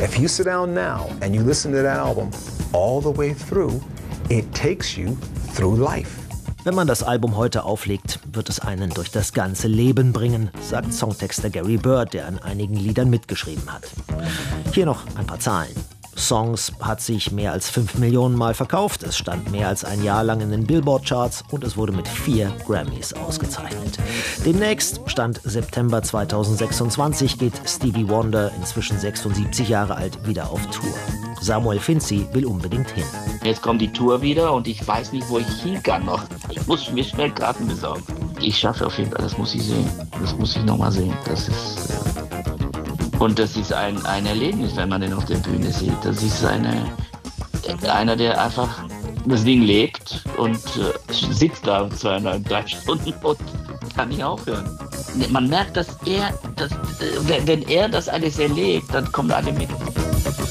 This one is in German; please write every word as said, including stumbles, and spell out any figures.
If you sit down now and you listen to that album all the way through, it takes you through life. Wenn man das Album heute auflegt, wird es einen durch das ganze Leben bringen, sagt Songtexter Gary Bird, der an einigen Liedern mitgeschrieben hat. Hier noch ein paar Zahlen. Songs hat sich mehr als fünf Millionen Mal verkauft, es stand mehr als ein Jahr lang in den Billboard-Charts und es wurde mit vier Grammys ausgezeichnet. Demnächst, Stand September zweitausendsechsundzwanzig, geht Stevie Wonder, inzwischen sechsundsiebzig Jahre alt, wieder auf Tour. Samuel Finzi will unbedingt hin. Jetzt kommt die Tour wieder und ich weiß nicht, wo ich hin kann noch. Ich muss mir schnell Karten besorgen. Ich schaffe auf jeden Fall, das muss ich sehen. Das muss ich nochmal sehen. Das ist... Äh Und das ist ein, ein Erlebnis, wenn man den auf der Bühne sieht. Das ist eine, einer, der einfach das Ding lebt und äh, sitzt da zweieinhalb, drei Stunden und kann nicht aufhören. Man merkt, dass er, dass, wenn er das alles erlebt, dann kommen alle mit.